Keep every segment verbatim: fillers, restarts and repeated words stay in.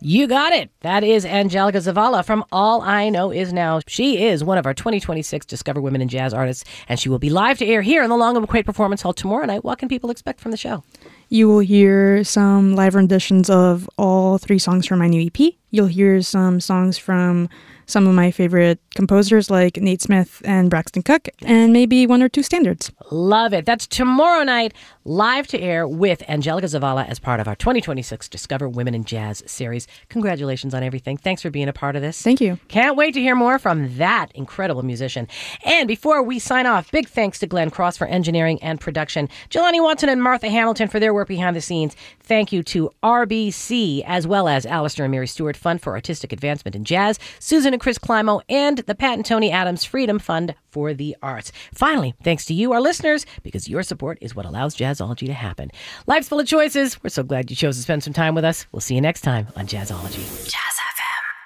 You got it. That is Angelica Zavala from All I Know Is Now. She is one of our twenty twenty-six Discover Women in Jazz artists, and she will be live to air here in the Long and McQuaid Performance Hall tomorrow night. What can people expect from the show? You will hear some live renditions of all three songs from my new E P. You'll hear some songs from some of my favorite composers like Nate Smith and Braxton Cook, and maybe one or two standards. Love it. That's tomorrow night, live to air with Angelica Zavala as part of our twenty twenty-six Discover Women in Jazz series. Congratulations on everything. Thanks for being a part of this. Thank you. Can't wait to hear more from that incredible musician. And before we sign off, big thanks to Glenn Cross for engineering and production, Jelani Watson and Martha Hamilton for their work behind the scenes. Thank you to R B C, as well as Alistair and Mary Stewart Fund for Artistic Advancement in Jazz, Susan and Chris Climo, and the Pat and Tony Adams Freedom Fund for the Arts. Finally, thanks to you, our listeners, because your support is what allows Jazzology to happen. Life's full of choices. We're so glad you chose to spend some time with us. We'll see you next time on Jazzology. Jazz F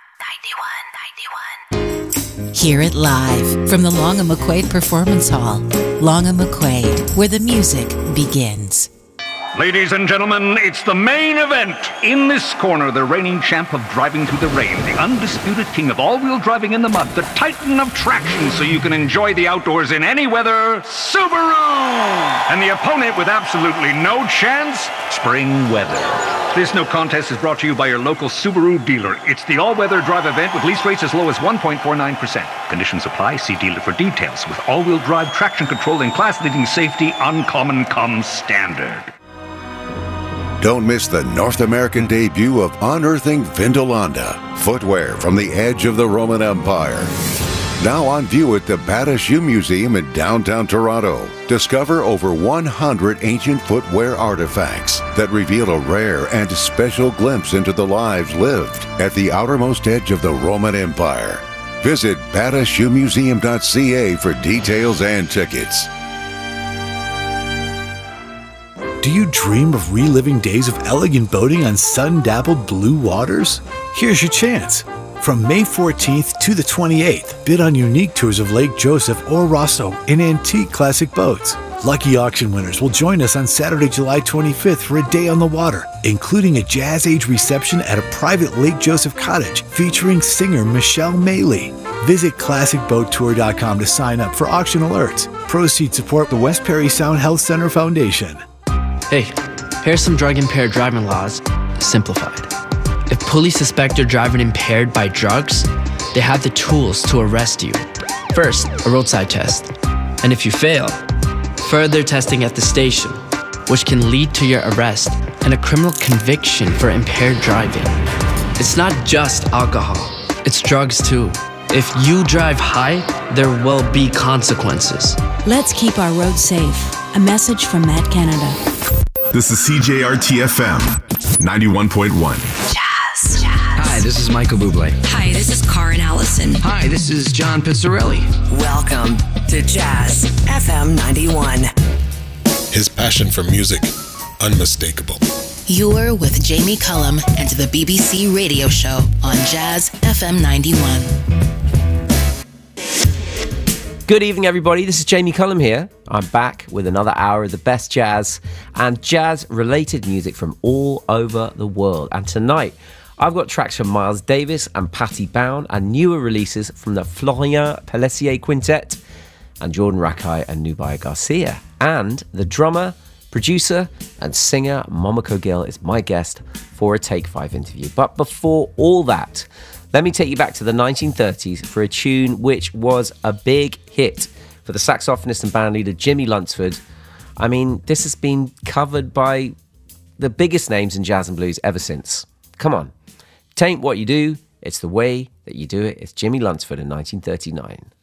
M ninety-one point nine. Hear it live from the Long and McQuaid Performance Hall. Long and McQuaid, where the music begins. Ladies and gentlemen, it's the main event. In this corner, the reigning champ of driving through the rain, the undisputed king of all-wheel driving in the mud, the titan of traction so you can enjoy the outdoors in any weather, Subaru! And the opponent with absolutely no chance, spring weather. This no contest is brought to you by your local Subaru dealer. It's the all-weather drive event with lease rates as low as one point four nine percent. Conditions apply. See dealer for details. With all-wheel drive traction control and class-leading safety, uncommon comes standard. Don't miss the North American debut of Unearthing Vindolanda, footwear from the edge of the Roman Empire. Now on view at the Bata Shoe Museum in downtown Toronto. Discover over one hundred ancient footwear artifacts that reveal a rare and special glimpse into the lives lived at the outermost edge of the Roman Empire. Visit bata shoe museum dot c a for details and tickets. Do you dream of reliving days of elegant boating on sun-dappled blue waters? Here's your chance. From May fourteenth to the twenty-eighth, bid on unique tours of Lake Joseph or Rosso in antique classic boats. Lucky auction winners will join us on Saturday, July twenty-fifth for a day on the water, including a Jazz Age reception at a private Lake Joseph cottage featuring singer Michelle Maley. Visit classic boat tour dot com to sign up for auction alerts. Proceeds support the West Perry Sound Health Center Foundation. Hey, here's some drug-impaired driving laws, simplified. If police suspect you're driving impaired by drugs, they have the tools to arrest you. First, a roadside test. And if you fail, further testing at the station, which can lead to your arrest and a criminal conviction for impaired driving. It's not just alcohol, it's drugs too. If you drive high, there will be consequences. Let's keep our roads safe. A message from Matt Canada. This is C J R T F M ninety-one point one. Jazz. Jazz. Hi, this is Michael Bublé. Hi, this is Karin Allison. Hi, this is John Pizzarelli. Welcome to Jazz F M ninety-one. His passion for music, unmistakable. You're with Jamie Cullum and the B B C radio show on Jazz F M ninety-one. Good evening, everybody. This is Jamie Cullum here. I'm back with another hour of the best jazz and jazz-related music from all over the world. And tonight, I've got tracks from Miles Davis and Patty Bown and newer releases from the Florian Pelletier Quintet and Jordan Rakei and Nubia Garcia. And the drummer, producer and singer Momoko Gill is my guest for a Take Five interview. But before all that, let me take you back to the nineteen thirties for a tune which was a big hit for the saxophonist and bandleader Jimmy Lunceford. I mean, this has been covered by the biggest names in jazz and blues ever since. Come on. Tain't what you do, it's the way that you do it. It's Jimmy Lunceford in nineteen thirty-nine.